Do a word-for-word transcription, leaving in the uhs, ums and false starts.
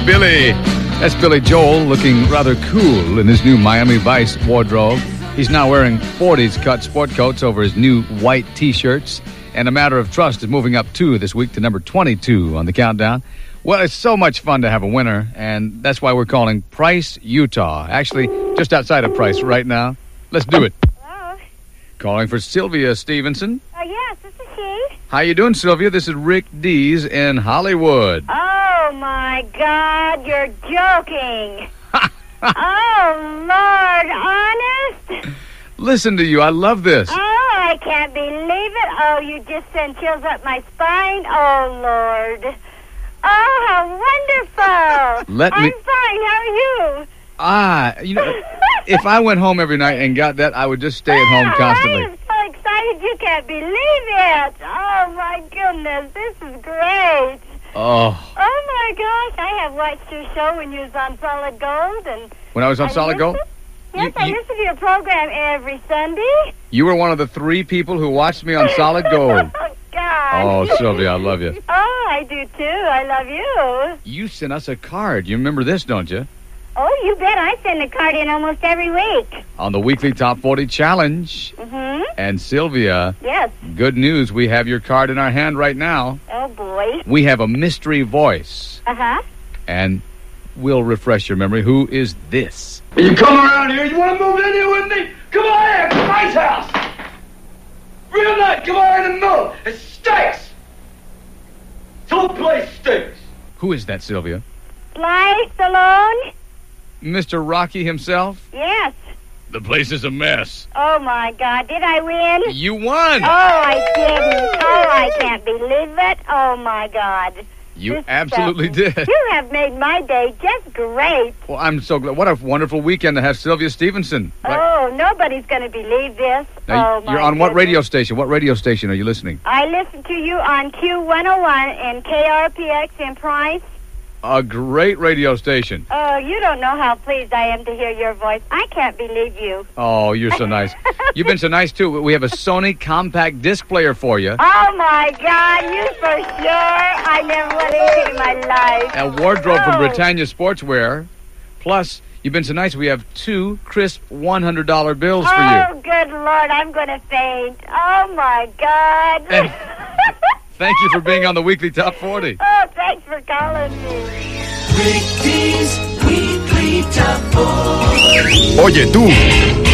Billy. That's Billy Joel, looking rather cool in his new Miami Vice wardrobe. He's now wearing forties cut sport coats over his new white T-shirts. And A Matter of Trust is moving up two this week to number twenty-two on the countdown. Well, it's so much fun to have a winner, and that's why we're calling Price, Utah. Actually, just outside of Price right now. Let's do it. Hello? Calling for Sylvia Stevenson. Oh, yes, this is she. How you doing, Sylvia? This is Rick Dees in Hollywood. Oh, my God, you're joking. Oh, Lord, honest? Listen to you. I love this. Oh, I can't believe it. Oh, you just sent chills up my spine. Oh, Lord. Oh, how wonderful. Let I'm me- fine. How are you? Ah, you know, if I went home every night and got that, I would just stay at home Oh, constantly. I am so excited. You can't believe it. Oh, my goodness. This is great. Oh, Oh, my gosh. I have watched your show when you was on Solid Gold. And when I was on I Solid Gold? listen- Yes, You- I you- listen to your program every Sunday. You were one of the three people who watched me on Solid Gold. Oh, God. Oh, Sylvia, I love you. Oh, I do, too. I love you. You sent us a card. You remember this, don't you? Oh, you bet. I send a card in almost every week. On the weekly Top forty Challenge. Mm-hmm. And Sylvia, Yes. good news. We have your card in our hand right now. Oh, boy. We have a mystery voice. Uh-huh. And we'll refresh your memory. Who is this? You come around here, you want to move in here with me? Come on here, it's a nice house. Real nice, come on in and move. It stinks. This whole place stinks. Who is that, Sylvia? Sly Stallone? Mister Rocky himself? Yes. The place is a mess. Oh, my God. Did I win? You won! Oh, I didn't. Oh, I can't believe it. Oh, my God. You This absolutely stuff- did. You have made my day just great. Well, I'm so glad. What a wonderful weekend to have Sylvia Stevenson. Right- Oh, nobody's going to believe this. Now, oh, my you're on what goodness. radio station? What radio station are you listening? I listen to you on Q one oh one and K R P X in Price. A great radio station. Oh, you don't know how pleased I am to hear your voice. I can't believe you. Oh, you're so nice. You've been so nice, too. We have a Sony compact disc player for you. Oh, my God, you for sure. I never want anything in my life. A wardrobe from Oh. Britannia Sportswear. Plus, you've been so nice. We have two crisp one hundred dollar bills for you. Oh, good Lord, I'm going to faint. Oh, my God. And thank you for being on the weekly Top forty. Oh, thanks for calling me. Rick Dees Weekly Top forty. Oye, tú.